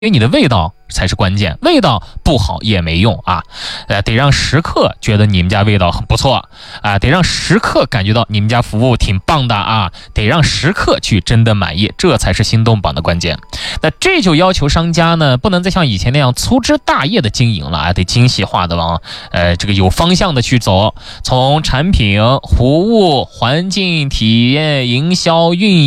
因为你的味道才是关键，味道不好也没用啊，得让食客觉得你们家味道很不错啊，得让食客感觉到你们家服务挺棒的啊，得让食客去真的满意，这才是心动榜的关键。那这就要求商家呢，不能再像以前那样粗枝大叶的经营了啊，得精细化的往这个有方向的去走，从产品、服务、环境、体验、营销、运营。